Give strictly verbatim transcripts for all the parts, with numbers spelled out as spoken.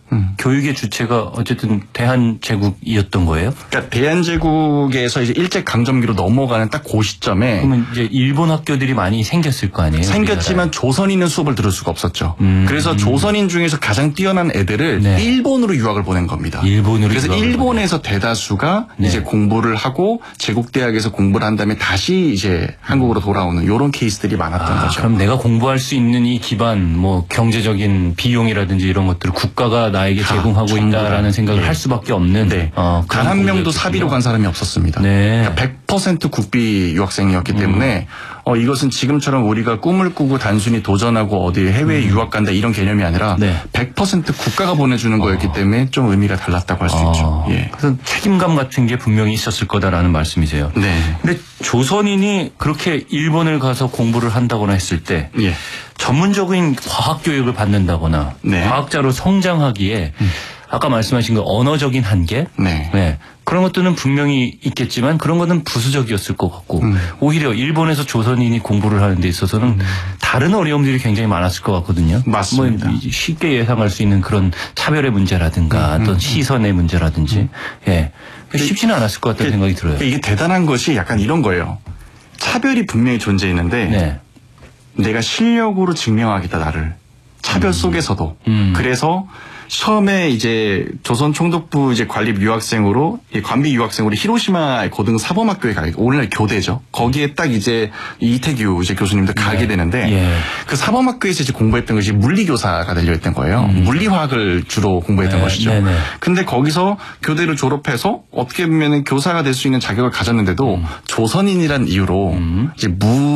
음. 교육의 주체가 어쨌든 대한제국이었던 거예요? 그러니까 대한제국에서 이제 일제 강점기로 넘어가는 딱 그 시점에 그러면 이제 일본 학교들이 많이 생겼을 거 아니에요? 생겼지만 우리나라에. 조선인은 수업을 들을 수가 없었죠. 음. 그래서 조선인 중에서 가장 뛰어난 애들을 네. 일본으로 유학을 보낸 겁니다. 일본으로 그래서 유학을 일본에서 대다수가 네. 이제 공부를 하고 제국대학에서 공부를 한 다음에 다시 이제 한국으로 돌아오는 이런 케이스들이 많았던 아, 거죠. 그럼 내가 공부할 수 있는 이 기반, 뭐 경제적인 비용이라든지 이런 것들을 국가가 나에게 제공하고 전부 다. 있다라는 생각을 예. 할 수밖에 없는. 네. 어, 단 한 명도 사비로 간 사람이 없었습니다. 네. 그러니까 백 퍼센트 국비 유학생이었기 때문에 음. 어, 이것은 지금처럼 우리가 꿈을 꾸고 단순히 도전하고 어디 해외에 음. 유학 간다 이런 개념이 아니라 네. 백 퍼센트 국가가 보내주는 거였기 어. 때문에 좀 의미가 달랐다고 할 수 어, 있죠. 예. 그래서 책임감 같은 게 분명히 있었을 거다라는 말씀이세요. 네. 근데 조선인이 그렇게 일본을 가서 공부를 한다거나 했을 때 예. 전문적인 과학 교육을 받는다거나 네. 과학자로 성장하기에 음. 아까 말씀하신 그 언어적인 한계, 네. 네. 그런 것들은 분명히 있겠지만 그런 것은 부수적이었을 것 같고 음. 오히려 일본에서 조선인이 공부를 하는 데 있어서는 음. 다른 어려움들이 굉장히 많았을 것 같거든요. 맞습니다. 뭐 쉽게 예상할 수 있는 그런 차별의 문제라든가 음, 어떤 음, 시선의 문제라든지 음. 예. 쉽지는 않았을 것 같다는 생각이 들어요. 이게 대단한 것이 약간 이런 거예요. 차별이 분명히 존재했는데 네. 내가 실력으로 증명하겠다 나를. 차별 음. 속에서도. 음. 그래서 처음에 이제 조선 총독부 이제 관립 유학생으로 관비 유학생으로 히로시마 고등 사범학교에 가게 오늘날 교대죠. 거기에 딱 이제 이태규 이제 교수님도 가게 네. 되는데 예. 그 사범학교에서 이제 공부했던 것이 물리교사가 되려 했던 거예요. 음. 물리화학을 주로 공부했던 네. 것이죠. 네네. 근데 거기서 교대를 졸업해서 어떻게 보면 교사가 될 수 있는 자격을 가졌는데도 음. 조선인이란 이유로 음. 이제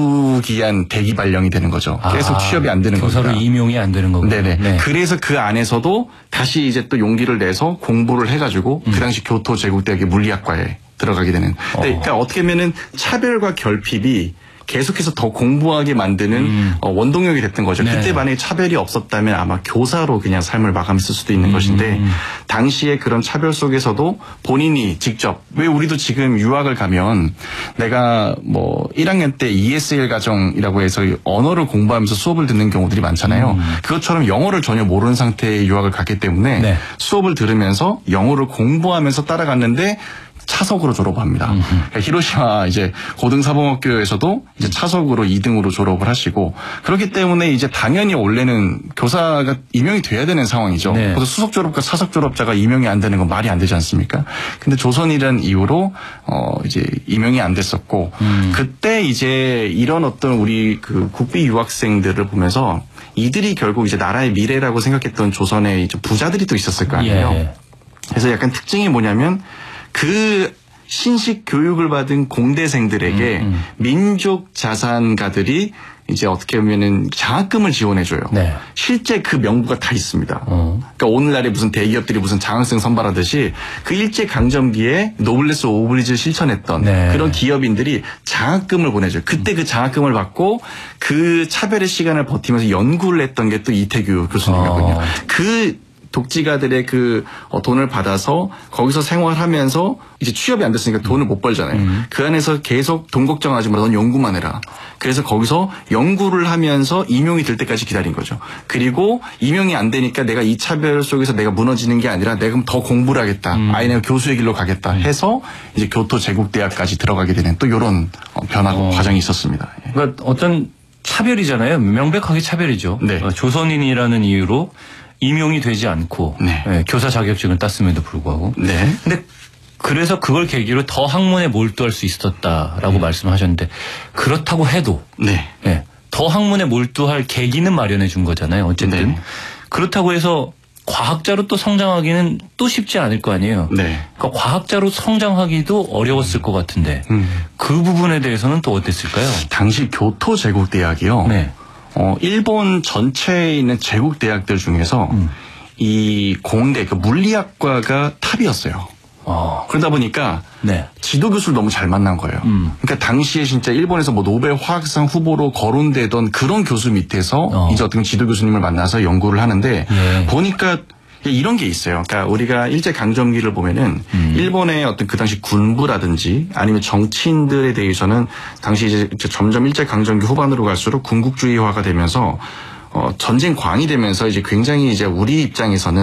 무기한 대기 발령이 되는 거죠. 계속 아, 취업이 안 되는 교사로 겁니다. 임용이 안 되는 거군요. 네네. 네. 그래서 그 안에서도 다시 이제 또 용기를 내서 공부를 해가지고 음. 그 당시 교토 제국대학의 물리학과에 들어가게 되는. 근데 어. 그러니까 어떻게 보면은 차별과 결핍이 계속해서 더 공부하게 만드는 음. 어, 원동력이 됐던 거죠. 네. 그때 만약에 차별이 없었다면 아마 교사로 그냥 삶을 마감했을 수도 있는 음. 것인데 당시에 그런 차별 속에서도 본인이 직접 왜 우리도 지금 유학을 가면 내가 뭐 일 학년 때 이에스엘 과정이라고 해서 언어를 공부하면서 수업을 듣는 경우들이 많잖아요. 음. 그것처럼 영어를 전혀 모르는 상태의 유학을 갔기 때문에 네. 수업을 들으면서 영어를 공부하면서 따라갔는데 차석으로 졸업합니다. 그러니까 히로시마 이제 고등사범학교에서도 이제 차석으로 이 등으로 졸업을 하시고 그렇기 때문에 이제 당연히 원래는 교사가 임용이 돼야 되는 상황이죠. 네. 그래서 수석 졸업과 차석 졸업자가 임용이 안 되는 건 말이 안 되지 않습니까? 근데 조선이라는 이유로 어 이제 임용이 안 됐었고 음. 그때 이제 이런 어떤 우리 그 국비 유학생들을 보면서 이들이 결국 이제 나라의 미래라고 생각했던 조선의 이제 부자들이 또 있었을 거 아니에요. 예. 그래서 약간 특징이 뭐냐면 그 신식 교육을 받은 공대생들에게 음, 음. 민족 자산가들이 이제 어떻게 보면은 장학금을 지원해줘요. 네. 실제 그 명부가 다 있습니다. 어. 그러니까 오늘날에 무슨 대기업들이 무슨 장학생 선발하듯이 그 일제 강점기에 노블레스 오브리지를 실천했던 네. 그런 기업인들이 장학금을 보내줘요. 그때 그 장학금을 받고 그 차별의 시간을 버티면서 연구를 했던 게 또 이태규 교수님이거든요. 어. 그 독지가들의 그 어, 돈을 받아서 거기서 생활하면서 이제 취업이 안 됐으니까 돈을 못 벌잖아요. 음. 그 안에서 계속 돈 걱정하지 마. 넌 연구만 해라. 그래서 거기서 연구를 하면서 임용이 될 때까지 기다린 거죠. 그리고 임용이 안 되니까 내가 이 차별 속에서 내가 무너지는 게 아니라 내가 더 공부를 하겠다. 음. 아예 내가 교수의 길로 가겠다 해서 이제 교토 제국대학까지 들어가게 되는 또 이런 변화 어. 과정이 있었습니다. 예. 그러니까 어떤 차별이잖아요. 명백하게 차별이죠. 네. 어, 조선인이라는 이유로 임용이 되지 않고 네. 예, 교사 자격증을 땄음에도 불구하고. 네. 근데 그래서 그걸 계기로 더 학문에 몰두할 수 있었다라고 네. 말씀하셨는데 그렇다고 해도 네. 예, 더 학문에 몰두할 계기는 마련해 준 거잖아요. 어쨌든. 네. 그렇다고 해서 과학자로 또 성장하기는 또 쉽지 않을 거 아니에요. 네. 그러니까 과학자로 성장하기도 어려웠을 것 같은데 음. 그 부분에 대해서는 또 어땠을까요? 당시 교토 제국대학이요. 네. 어, 일본 전체에 있는 제국 대학들 중에서 음. 이 공대, 그 물리학과가 탑이었어요. 어. 그러다 보니까 네. 지도 교수를 너무 잘 만난 거예요. 음. 그러니까 당시에 진짜 일본에서 뭐 노벨 화학상 후보로 거론되던 그런 교수 밑에서 어. 이제 어떤 지도 교수님을 만나서 연구를 하는데 예. 보니까 이런 게 있어요. 그러니까 우리가 일제 강점기를 보면은 음. 일본의 어떤 그 당시 군부라든지 아니면 정치인들에 대해서는 당시 이제 점점 일제 강점기 후반으로 갈수록 군국주의화가 되면서 어 전쟁 광이 되면서 이제 굉장히 이제 우리 입장에서는